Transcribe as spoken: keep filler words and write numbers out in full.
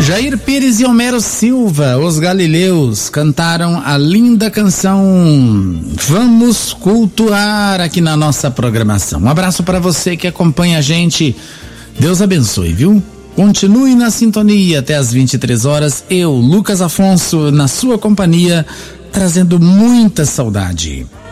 Jair Pires e Homero Silva, os Galileus, cantaram a linda canção Vamos Cultuar aqui na nossa programação. Um abraço para você que acompanha a gente. Deus abençoe, viu? Continue na sintonia até as vinte e três horas. Eu, Lucas Afonso, na sua companhia, trazendo muita saudade.